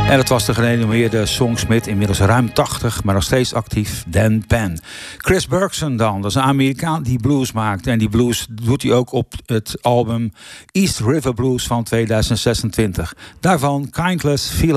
En dat was de gerenommeerde songsmith, inmiddels ruim 80, maar nog steeds actief, Dan Penn. Chris Bergson dan, dat is een Amerikaan die blues maakt. En die blues doet hij ook op het album East River Blues van 2026. Daarvan Kindless Feeling.